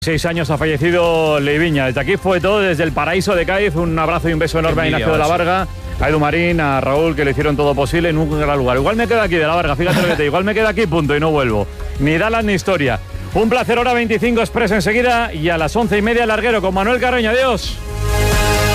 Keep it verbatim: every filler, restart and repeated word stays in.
Seis años ha fallecido Leiviña. Desde aquí fue todo, desde el paraíso de Cádiz. Un abrazo y un beso enorme a Ignacio de la Varga, a Edu Marín, a Raúl, que le hicieron todo posible en un gran lugar. Igual me quedo aquí de la Varga, fíjate lo que te digo. Igual me quedo aquí, punto, y no vuelvo. Ni Dallas ni historia. Un placer, hora veinticinco Express enseguida y a las once y media Larguero con Manuel Carreño. Adiós.